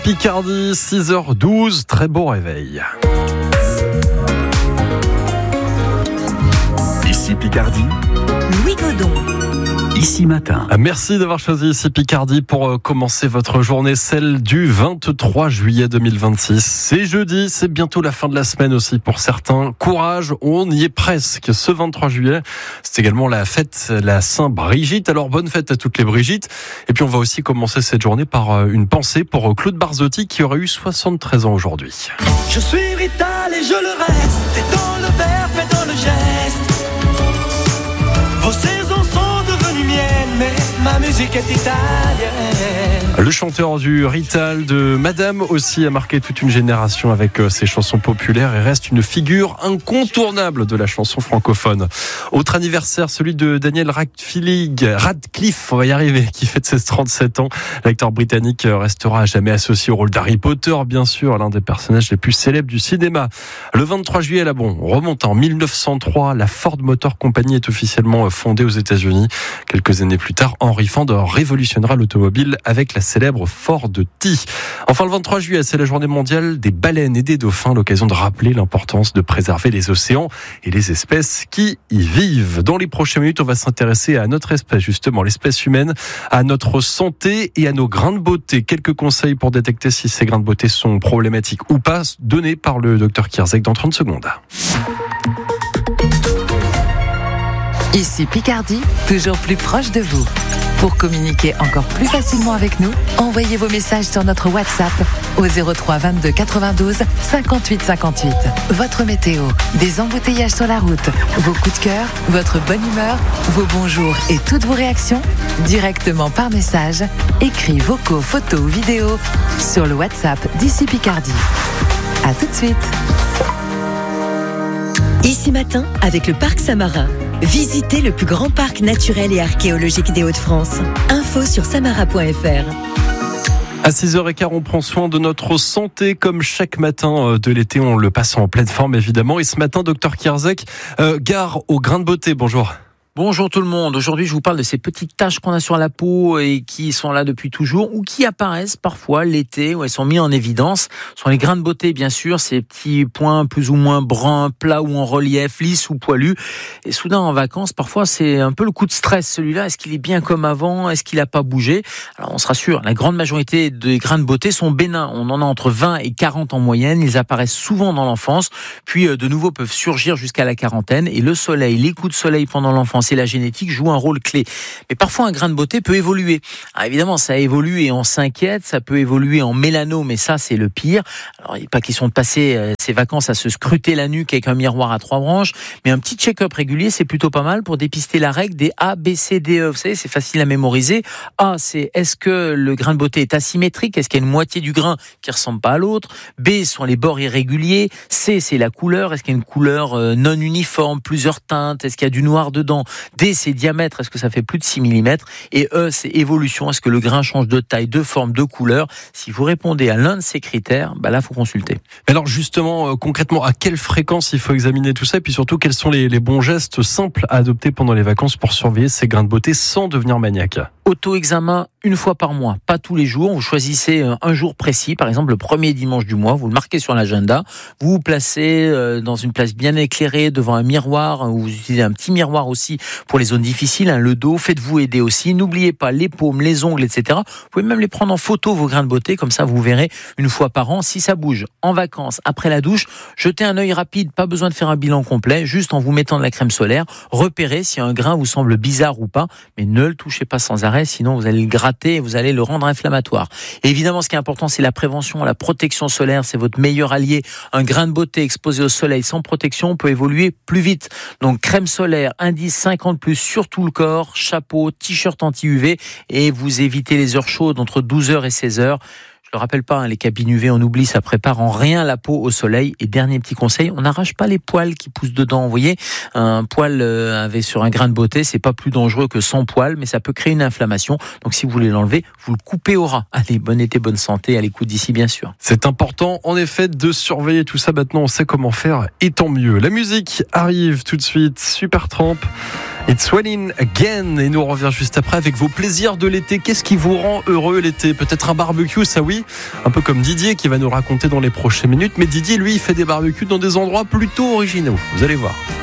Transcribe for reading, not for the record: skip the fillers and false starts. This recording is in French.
Picardie, 6h12, très bon réveil. Ici Picardie, Louis Godon. Ici Matin. Merci d'avoir choisi Ici Picardie pour commencer votre journée, celle du 23 juillet 2026. C'est jeudi, c'est bientôt la fin de la semaine aussi pour certains. Courage, on y est presque. Ce 23 juillet, c'est également la fête, la Saint-Brigitte. Alors bonne fête à toutes les Brigitte. Et puis on va aussi commencer cette journée par une pensée pour Claude Barzotti qui aurait eu 73 ans aujourd'hui. Je suis vital et je le reste, et dans le verbe et dans le geste. Vos saisons sont devenues miennes, mais ma musique est italienne. Le chanteur du Rital de Madame aussi a marqué toute une génération avec ses chansons populaires et reste une figure incontournable de la chanson francophone. Autre anniversaire, celui de Daniel Radcliffe, on va y arriver, qui fête ses 37 ans. L'acteur britannique restera à jamais associé au rôle d'Harry Potter, bien sûr, l'un des personnages les plus célèbres du cinéma. Le 23 juillet, là bon, on remonte en 1903, la Ford Motor Company est officiellement fondée aux États-Unis. Quelques années plus tard, Henry Ford révolutionnera l'automobile avec la célèbre Ford T. Enfin, le 23 juillet, c'est la journée mondiale des baleines et des dauphins, l'occasion de rappeler l'importance de préserver les océans et les espèces qui y vivent. Dans les prochaines minutes, on va s'intéresser à notre espèce, justement, l'espèce humaine, à notre santé et à nos grains de beauté. Quelques conseils pour détecter si ces grains de beauté sont problématiques ou pas, donnés par le Dr Kierzek dans 30 secondes. Ici Picardie, toujours plus proche de vous. Pour communiquer encore plus facilement avec nous, envoyez vos messages sur notre WhatsApp au 03 22 92 58 58. Votre météo, des embouteillages sur la route, vos coups de cœur, votre bonne humeur, vos bonjours et toutes vos réactions, directement par message, écrits, vocaux, photos ou vidéos sur le WhatsApp d'Ici Picardie. À tout de suite. Ici Matin, avec le Parc Samarin. Visitez le plus grand parc naturel et archéologique des Hauts-de-France. Info sur samara.fr. À 6h15, on prend soin de notre santé comme chaque matin de l'été. On le passe en pleine forme, évidemment. Et ce matin, Dr Kierzek, gare aux grains de beauté. Bonjour. Bonjour tout le monde. Aujourd'hui, je vous parle de ces petites taches qu'on a sur la peau et qui sont là depuis toujours ou qui apparaissent parfois l'été où elles sont mises en évidence. Ce sont les grains de beauté, bien sûr, ces petits points plus ou moins bruns, plats ou en relief, lisses ou poilus. Et soudain, en vacances, parfois, c'est un peu le coup de stress, celui-là. Est-ce qu'il est bien comme avant? Est-ce qu'il n'a pas bougé? Alors, on se rassure, la grande majorité des grains de beauté sont bénins. On en a entre 20 et 40 en moyenne. Ils apparaissent souvent dans l'enfance, puis de nouveau peuvent surgir jusqu'à la quarantaine. Et le soleil, les coups de soleil pendant l'enfance et la génétique jouent un rôle clé. Mais parfois, un grain de beauté peut évoluer. Alors évidemment, ça évolue et on s'inquiète. Ça peut évoluer en mélanome, et ça, c'est le pire. Alors, il n'est pas question de passer ses vacances à se scruter la nuque avec un miroir à 3 branches, mais un petit check-up régulier, c'est plutôt pas mal pour dépister la règle des A, B, C, D, E. Vous savez, c'est facile à mémoriser. A, c'est est-ce que le grain de beauté est asymétrique? Est-ce qu'il y a une moitié du grain qui ressemble pas à l'autre? B, sont les bords irréguliers. C, c'est la couleur. Est-ce qu'il y a une couleur non uniforme, plusieurs teintes? Est-ce qu'il y a du noir dedans? D, c'est diamètre, est-ce que ça fait plus de 6 mm? Et E, c'est évolution, est-ce que le grain change de taille, de forme, de couleur? Si vous répondez à l'un de ces critères, là, il faut consulter. Alors justement, concrètement, à quelle fréquence il faut examiner tout ça? Et puis surtout, quels sont les bons gestes simples à adopter pendant les vacances pour surveiller ces grains de beauté sans devenir maniaque? Auto-examen une fois par mois, pas tous les jours. Vous choisissez un jour précis, par exemple le premier dimanche du mois, vous le marquez sur l'agenda, vous vous placez dans une place bien éclairée devant un miroir, vous utilisez un petit miroir aussi pour les zones difficiles, le dos, faites-vous aider aussi, n'oubliez pas les paumes, les ongles, etc. Vous pouvez même les prendre en photo, vos grains de beauté, comme ça vous verrez une fois par an si ça bouge. En vacances, après la douche, jetez un œil rapide, pas besoin de faire un bilan complet, juste en vous mettant de la crème solaire, repérez si un grain vous semble bizarre ou pas, mais ne le touchez pas sans arrêt, sinon vous allez le gratter et vous allez le rendre inflammatoire. Et évidemment, ce qui est important, c'est la prévention, la protection solaire, c'est votre meilleur allié. Un grain de beauté exposé au soleil sans protection peut évoluer plus vite. Donc crème solaire, indice 50+, sur tout le corps, chapeau, t-shirt anti-UV, et vous évitez les heures chaudes entre 12h et 16h. Je le rappelle pas, les cabines UV, on oublie, ça prépare en rien la peau au soleil. Et dernier petit conseil, on n'arrache pas les poils qui poussent dedans. Vous voyez, un poil sur un grain de beauté, c'est pas plus dangereux que 100 poils, mais ça peut créer une inflammation. Donc si vous voulez l'enlever, vous le coupez au ras. Allez, bon été, bonne santé, à l'écoute d'ici, bien sûr. C'est important, en effet, de surveiller tout ça. Maintenant, on sait comment faire, et tant mieux. La musique arrive tout de suite, Supertramp. It's Swelling Again, et nous on revient juste après avec vos plaisirs de l'été. Qu'est-ce qui vous rend heureux l'été? Peut-être un barbecue, ça oui, aussi, un peu comme Didier qui va nous raconter dans les prochaines minutes. Mais Didier, lui, il fait des barbecues dans des endroits plutôt originaux. Vous allez voir.